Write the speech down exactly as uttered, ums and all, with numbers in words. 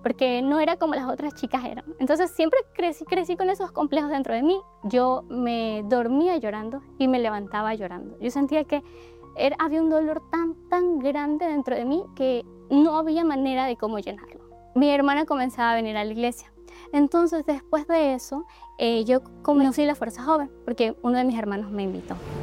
porque no era como las otras chicas eran. Entonces siempre crecí, crecí con esos complejos dentro de mí. Yo me dormía llorando y me levantaba llorando. Yo sentía que era, había un dolor tan, tan grande dentro de mí que no había manera de cómo llenarlo. Mi hermana comenzaba a venir a la iglesia. Entonces, después de eso, eh, yo conocí la Fuerza Joven, porque uno de mis hermanos me invitó.